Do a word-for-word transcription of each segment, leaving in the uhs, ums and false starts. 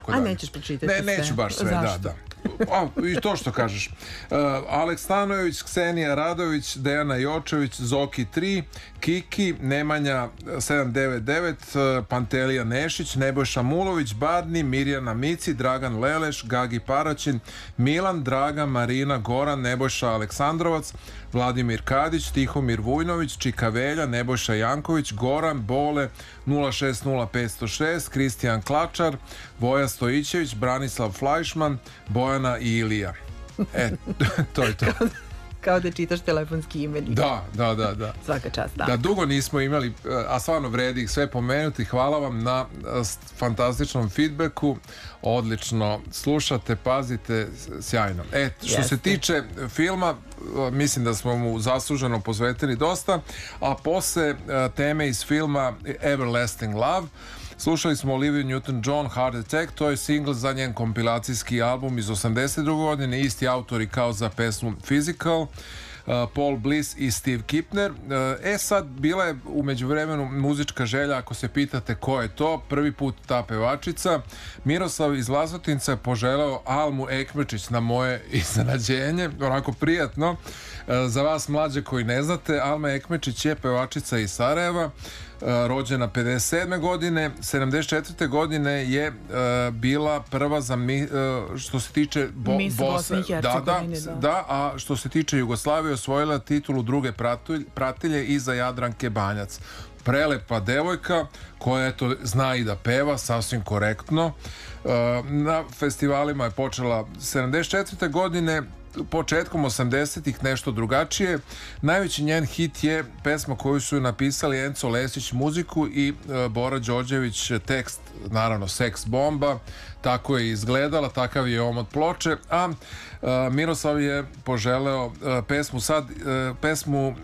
A nećeš pročitati sve? Ne, neću baš sve, da, da. A, i to što kažeš. Uh, Aleks Stanojević, Ksenija Radović, Dejana Jočević, Zoki tri, Kiki, Nemanja sedam devet devet, uh, Pantelija Nešić, Nebojša Mulović, Badni, Mirjana Mici, Dragan Leleš, Gagi Paraćin, Milan, Draga, Marina, Goran, Nebojša Aleksandrovac, Vladimir Kadić, Tihomir Vujnović, Čika Velja, Nebojša Janković, Goran, Bole, nula šest nula pet nula šest, Kristijan Klačar, Voja Stojićević, Branislav Flajšman, Bojana i Ilija. E, to je to. Kao da čitaš telefonski imenik. Da, da, da, da. Svaka čast, da. Da, dugo nismo imali, a stvarno vredi ih sve pomenuti. Hvala vam na fantastičnom feedbacku. Odlično slušate, pazite, sjajno. E, što Jeste. se tiče filma, mislim da smo mu zasluženo posvetili dosta, a posle teme iz filma Everlasting Love slušali smo Olivia Newton-John, Heart Attack, to je singl za njen kompilacijski album iz osamdeset druge godine, isti autori kao za pesmu Physical, Paul Bliss i Steve Kipner. E sad, bila je u međuvremenu muzička želja, ako se pitate ko je to, prvi put ta pevačica. Miroslav iz Vlasotinca je poželeo Almu Ekmečić na moje iznenađenje, onako prijatno. Za vas mlađe koji ne znate, Alma Ekmečić je pevačica iz Sarajeva, rođena pedeset sedme godine, sedamdeset četvrte godine je uh, bila prva za mi, uh, što se tiče Bo Bosne, da, da, da, da, a što se tiče Jugoslavije osvojila titulu druge pratilje iza Jadranke Banjac. Prelepa devojka koja eto zna i da peva sasvim korektno. Uh, na festivalima je počela sedamdeset četvrte godine, početkom osamdesetih nešto drugačije. Najveći njen hit je pesma koju su napisali Enzo Lesić muziku i e, Bora Đorđević tekst, naravno Seks bomba. Tako je izgledala, takav je omot ploče, a e, Miroslav je poželeo e, pesmu sad, e, pesmu e,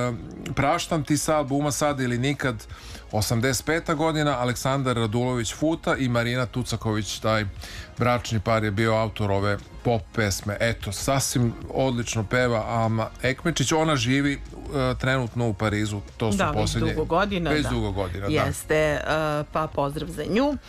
Praštam ti sa albuma Sad ili nikad, osamdeset peta godina, Aleksandar Radulović Futa i Marina Tucaković, taj bračni par je bio autor ove pop pesme. Eto, sasvim odlično peva Alma Ekmečić, ona živi uh, trenutno u Parizu, to su da, posljednje... već dugo godina. Već da. dugo godina, da. Jeste, uh, pa pozdrav za nju. Uh,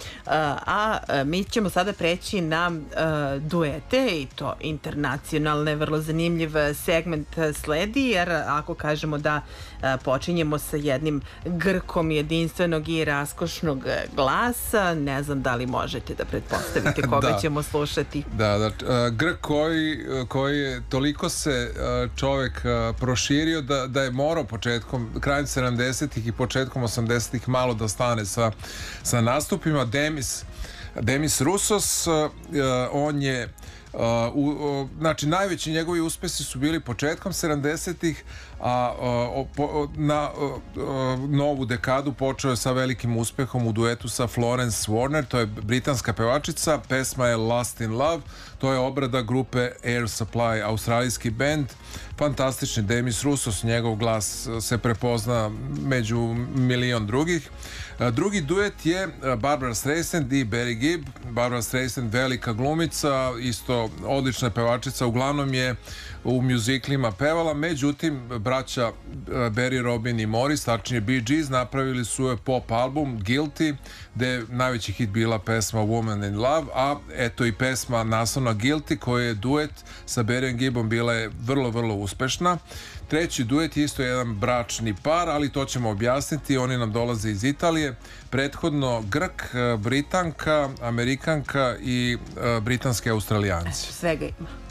a uh, mi ćemo sada preći na uh, duete i to internacionalne, vrlo zanimljiv segment sledi, jer ako kažemo da uh, počinjemo sa jednim Grkom jedinstvenog i raskošnog glasa, ne znam da li možete da pretpostavite koga da. ćemo slušati. Da, da, uh, Grk koji, koji je toliko se uh, čovek uh, proširio da, da je morao početkom, krajem sedamdesetih i početkom osamdesetih malo da stane sa, sa nastupima. Demis, Demis Roussos, uh, on je Uh, u, uh, znači najveći njegovi uspesi su bili početkom sedamdesetih, a uh, po, na uh, uh, novu dekadu počeo je sa velikim uspehom u duetu sa Florence Warner, to je britanska pevačica, pesma je Lost in Love, to je obrada grupe Air Supply, australijski bend, fantastični Demis Roussos, njegov glas se prepozna među milion drugih. Drugi duet je Barbara Streisand i Barry Gibb. Barbara Streisand velika glumica, isto odlična pevačica, uglavnom je u muziklima pevala, međutim braća Barry, Robin i Morris, tačnije Bee Gees, napravili su pop album Guilty, gde je najveći hit bila pesma Woman in Love, a eto i pesma naslovna Guilty koja je duet sa Barryjem Gibbom, bila je vrlo, vrlo uspešna. Treći duet je isto jedan bračni par, ali to ćemo objasniti, oni nam dolaze iz Italije. Prethodno Grk, Britanka, Amerikanka i britanski Australijanci. Svega ima.